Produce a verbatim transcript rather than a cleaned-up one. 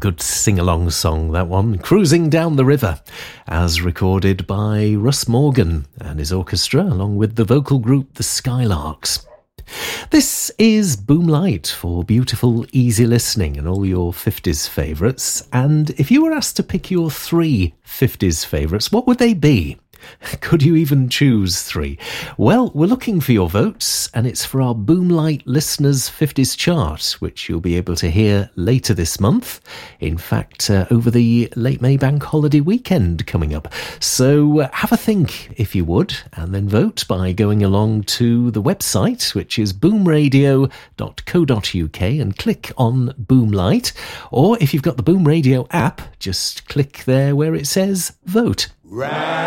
good sing-along song, that one. Cruising Down the River, as recorded by Russ Morgan and his orchestra, along with the vocal group The Skylarks. This is Boomlight for beautiful, easy listening and all your fifties favourites. And if you were asked to pick your three fifties favourites, what would they be? Could you even choose three? Well, we're looking for your votes, and it's for our Boomlight Listeners fifties chart, which you'll be able to hear later this month. In fact, uh, over the late May bank holiday weekend coming up. So uh, have a think, if you would, and then vote by going along to the website, which is boom radio dot co dot uk, and click on Boomlight. Or if you've got the Boom Radio app, just click there where it says vote. Right.